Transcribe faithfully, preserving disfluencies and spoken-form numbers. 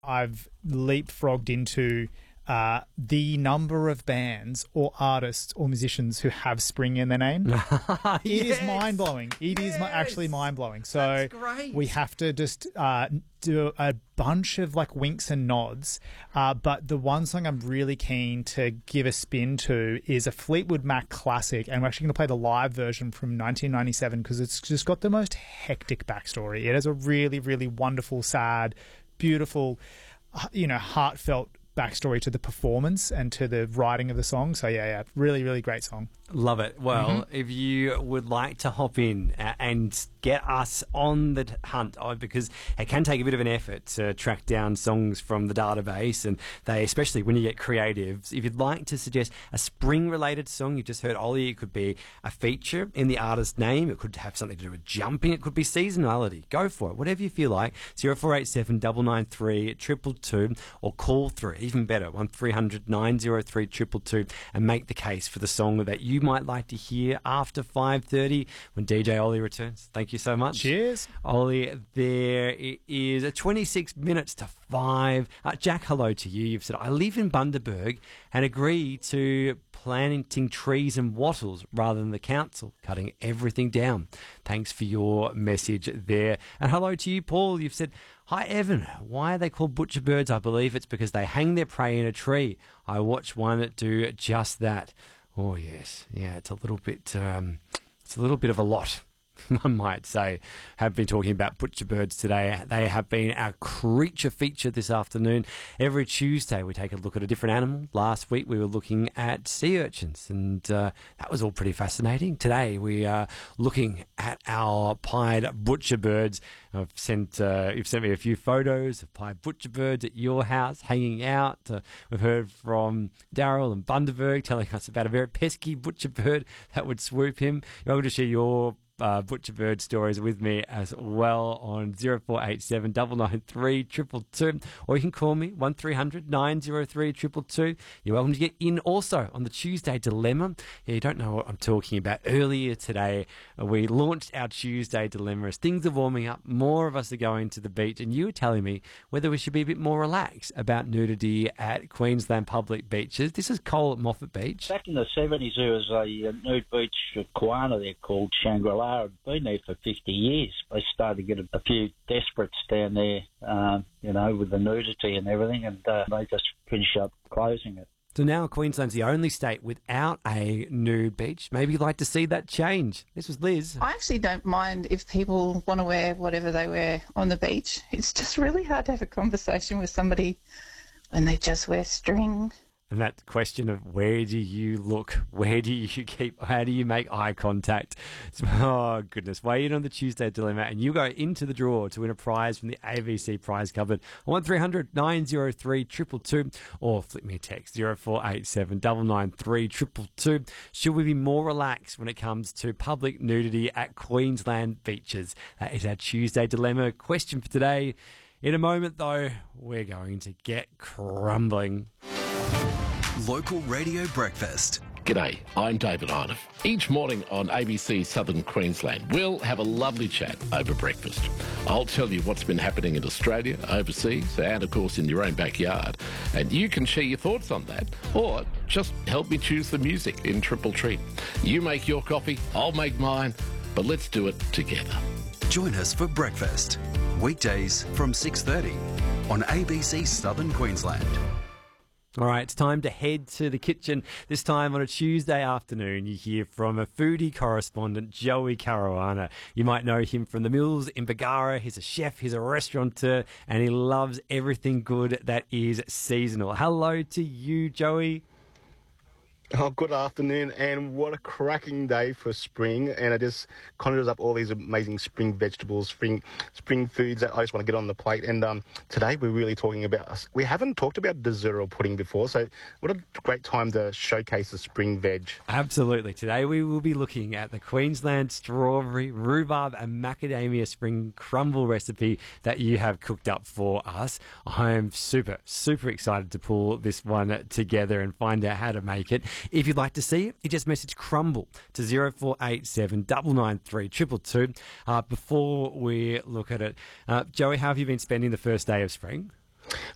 I've leapfrogged into uh, the number of bands or artists or musicians who have spring in their name. It Yes. is mind-blowing. It is mi- Yes. actually mind-blowing. So That's great. we have to just uh, do a bunch of like winks and nods. Uh, but the one song I'm really keen to give a spin to is a Fleetwood Mac classic, and we're actually going to play the live version from nineteen ninety-seven because it's just got the most hectic backstory. It has a really, really wonderful, sad, beautiful, uh, you know, heartfelt backstory to the performance and to the writing of the song. So yeah, yeah, really, really great song. Love it. Well, if you would like to hop in uh, and get us on the t- hunt, oh, because it can take a bit of an effort to track down songs from the database, and they, especially when you get creative, if you'd like to suggest a spring-related song, you just heard Ollie, it could be a feature in the artist's name, it could have something to do with jumping, it could be seasonality. Go for it, whatever you feel like. zero four eight seven nine nine three two two two, or call through, even better, one three hundred nine oh three two two two, and make the case for the song that you might like to hear after five thirty when D J Ollie returns. Thank you so much. Cheers. Ollie, there it is twenty-six minutes to five. Uh, Jack, hello to you. You've said, I live in Bundaberg and agree to planting trees and wattles rather than the council cutting everything down. Thanks for your message there. And hello to you, Paul. You've said, hi, Evan. Why are they called butcher birds? I believe it's because they hang their prey in a tree. I watched one do just that. Oh, yes. Yeah, it's a little bit, um, it's a little bit of a lot, I might say. Have been talking about butcher birds today. They have been our creature feature this afternoon. Every Tuesday we take a look at a different animal. Last week we were looking at sea urchins, and uh, that was all pretty fascinating. Today we are looking at our pied butcher birds. I've sent, uh, you've sent me a few photos of pied butcher birds at your house hanging out. Uh, we've heard from Daryl and Bundaberg telling us about a very pesky butcher bird that would swoop him. You're able to share your Uh, butcher bird stories with me as well on zero four eight seven nine nine three two two two, or you can call me one three hundred nine oh three two two two. You're welcome to get in also on the Tuesday Dilemma. Yeah, you don't know what I'm talking about. Earlier today uh, we launched our Tuesday Dilemma as things are warming up, more of us are going to the beach, and you were telling me whether we should be a bit more relaxed about nudity at Queensland public beaches. This is Cole at Moffat Beach. Back in the seventies, there was a uh, nude beach at Koana there called Shangri-La. Had been there for fifty years. They started to get a, a few desperates down there, um, you know, with the nudity and everything, and uh, they just finished up closing it. So now Queensland's the only state without a nude beach. Maybe you'd like to see that change. This was Liz. I actually don't mind if people want to wear whatever they wear on the beach. It's just really hard to have a conversation with somebody when they just wear string. And that question of where do you look? Where do you keep? How do you make eye contact? Oh, goodness. Weigh in on the Tuesday Dilemma and you go into the draw to win a prize from the A B C prize cupboard. one three hundred nine oh three two two two, or flip me a text zero four eight seven nine nine three two two two. Should we be more relaxed when it comes to public nudity at Queensland beaches? That is our Tuesday Dilemma question for today. In a moment, though, we're going to get crumbling. Local Radio Breakfast. G'day, I'm David Arnoff. Each morning on A B C Southern Queensland, we'll have a lovely chat over breakfast. I'll tell you what's been happening in Australia, overseas, and of course in your own backyard. And you can share your thoughts on that, or just help me choose the music in Triple Treat. You make your coffee, I'll make mine, but let's do it together. Join us for breakfast. Weekdays from six thirty on A B C Southern Queensland. All right, it's time to head to the kitchen. This time on a Tuesday afternoon, you hear from a foodie correspondent, Joey Caruana. You might know him from the Mills in Bargara. He's a chef, he's a restaurateur, and he loves everything good that is seasonal. Hello to you, Joey. Oh, good afternoon, and what a cracking day for spring, and it just conjures up all these amazing spring vegetables, spring spring foods that I just want to get on the plate. And um, today we're really talking about, we haven't talked about dessert or pudding before, so what a great time to showcase the spring veg. Absolutely. Today we will be looking at the Queensland strawberry, rhubarb and macadamia spring crumble recipe that you have cooked up for us. I'm super, super excited to pull this one together and find out how to make it. If you'd like to see it, you just message crumble to zero four eight seven nine nine three two two two. Uh, before we look at it, uh, Joey, how have you been spending the first day of spring?